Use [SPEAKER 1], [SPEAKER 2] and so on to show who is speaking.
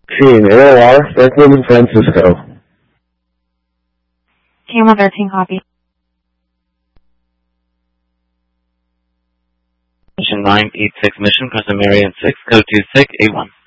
[SPEAKER 1] Seeing AOR, Franklin and Francisco.
[SPEAKER 2] TML 13 copy.
[SPEAKER 3] Mission 986, mission, Custom Area 6, code 2681.